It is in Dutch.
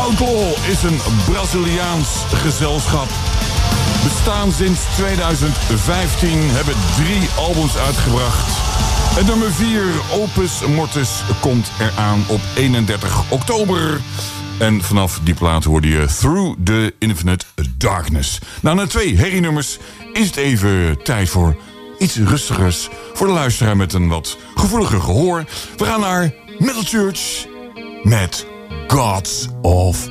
Outlaw is een Braziliaans gezelschap. Bestaan sinds 2015, hebben 3 albums uitgebracht. En nummer 4, Opus Mortis, komt eraan op 31 oktober. En vanaf die plaat hoorde je Through the Infinite Darkness. Nou, na 2 herrienummers is het even tijd voor iets rustigers. Voor de luisteraar met een wat gevoeliger gehoor. We gaan naar Metal Church met Gods of